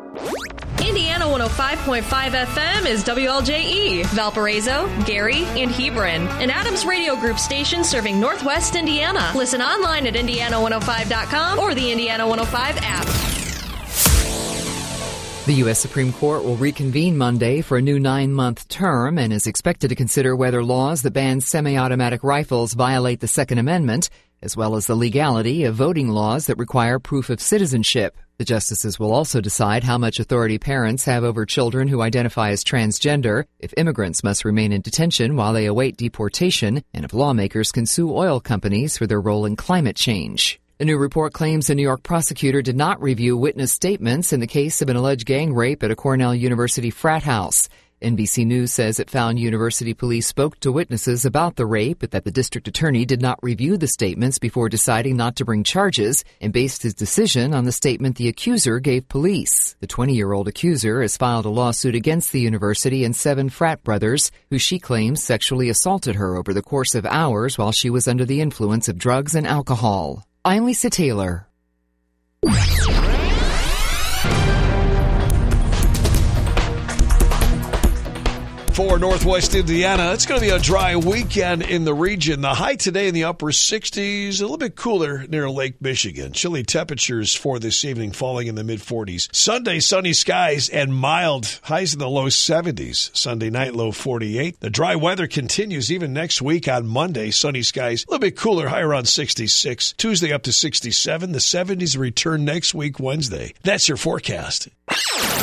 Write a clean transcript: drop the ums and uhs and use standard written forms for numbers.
Indiana 105.5 FM is WLJE, Valparaiso, Gary, and Hebron, an Adams Radio Group station serving Northwest Indiana. Listen online at Indiana105.com or the Indiana 105 app. The U.S. Supreme Court will reconvene Monday for a new 9-month term and is expected to consider whether laws that ban semi-automatic rifles violate the Second Amendment, as well as the legality of voting laws that require proof of citizenship. The justices will also decide how much authority parents have over children who identify as transgender, if immigrants must remain in detention while they await deportation, and if lawmakers can sue oil companies for their role in climate change. A new report claims a New York prosecutor did not review witness statements in the case of an alleged gang rape at a Cornell University frat house. NBC News says it found university police spoke to witnesses about the rape, but that the district attorney did not review the statements before deciding not to bring charges and based his decision on the statement the accuser gave police. The 20-year-old accuser has filed a lawsuit against the university and 7 frat brothers who she claims sexually assaulted her over the course of hours while she was under the influence of drugs and alcohol. I'm Lisa Taylor. For Northwest Indiana, it's going to be a dry weekend in the region. The high today in the upper 60s, a little bit cooler near Lake Michigan. Chilly temperatures for this evening falling in the mid-40s. Sunday, sunny skies and mild highs in the low 70s. Sunday night, low 48. The dry weather continues even next week on Monday. Sunny skies, a little bit cooler, high around 66. Tuesday up to 67. The 70s return next week, Wednesday. That's your forecast.